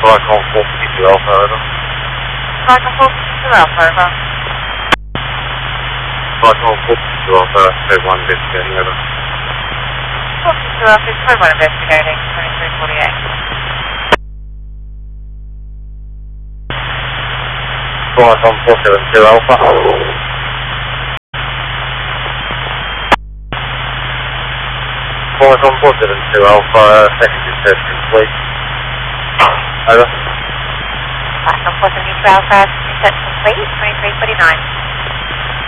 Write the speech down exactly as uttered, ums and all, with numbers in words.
Flight on four fifty-two Alpha, over. Flight on four fifty-two Alpha, over. Flight on four fifty-two Alpha, code one investigating, over. four fifty-two Alpha, code one investigating, twenty-three forty-eight. Flight on four seventy-two Alpha. Flight on four seventy-two Alpha, secondary test complete. Over. Flight on four seventy-two Alpha, test complete, twenty-three forty-nine.